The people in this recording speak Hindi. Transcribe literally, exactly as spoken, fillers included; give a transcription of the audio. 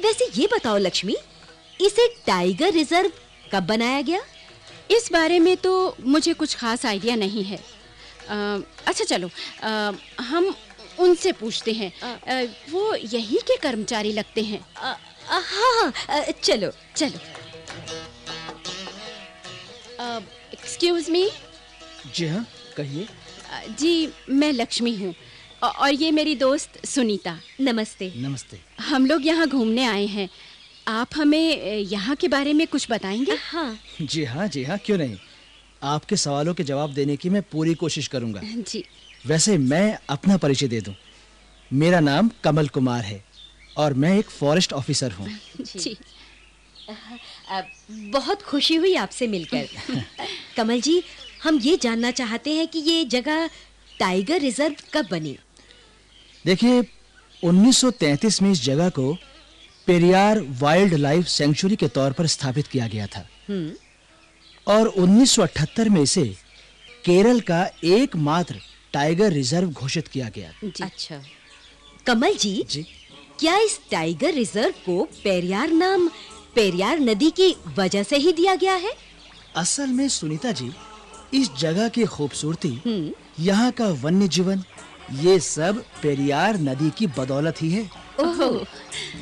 वैसे ये बताओ लक्ष्मी, इसे टाइगर रिजर्व कब बनाया गया? इस बारे में तो मुझे कुछ खास आइडिया नहीं है। आ, अच्छा चलो, आ, हम उनसे पूछते हैं। आ, वो यही के कर्मचारी लगते हैं। आ, आ, हाँ हाँ, चलो चलो। Excuse me. जी हाँ, कहिए। जी, मैं लक्ष्मी हूँ और ये मेरी दोस्त सुनीता। नमस्ते। नमस्ते। हम लोग यहाँ घूमने आए हैं। आप हमें यहाँ के बारे में कुछ बताएंगे? हाँ जी हाँ, जी हाँ, क्यों नहीं। आपके सवालों के जवाब देने की मैं पूरी कोशिश करूँगा। जी। वैसे मैं अपना परिचय दे दूं। मेरा नाम कमल कुमार है और मैं एक फॉरेस्ट ऑफिसर हूँ। जी। आ, बहुत खुशी हुई आपसे मिलकर। कमल जी, हम ये जानना चाहते हैं कि ये जगह टाइगर रिजर्व कब बनी? देखिए, उन्नीस सौ तैंतीस में इस जगह को पेरियार वाइल्ड लाइफ सेंचुरी के तौर पर स्थापित किया गया था। हम्म। और उन्नीस सौ अठहत्तर में इसे केरल का एकमात्र टाइगर रिजर्व घोषित किया गया। जी। अच्छा कमल जी, जी, क्या इस टाइगर रिजर्व को पेरियार नाम पेरियार नदी की वजह से ही दिया गया है? असल में सुनीता जी, इस जगह की खूबसूरती, हम्म। यहाँ का वन्य जीवन, ये सब पेरियार नदी की बदौलत ही है। ओह,